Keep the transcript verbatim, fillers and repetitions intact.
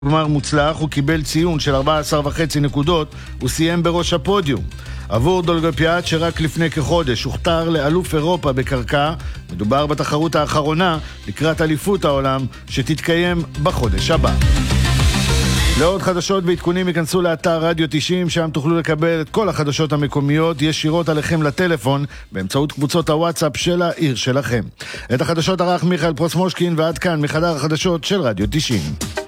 גמר מוצלח, הוא קיבל ציון של ארבע עשרה וחצי נקודות, הוא סיים בראש הפודיום. עבור דולגופיאט שרק לפני כחודש הוכתר לאלוף אירופה בקרקע, מדובר בתחרות האחרונה לקראת אליפות העולם שתתקיים בחודש הבא. לעוד חדשות ועדכונים ייכנסו לאתר רדיו תשעים, שם תוכלו לקבל את כל החדשות המקומיות ישירות עליכם לטלפון באמצעות קבוצות הוואטסאפ של העיר שלכם. את החדשות ערך מיכאל פרוסמושקין, ועד כאן מחדר החדשות של רדיו תשעים.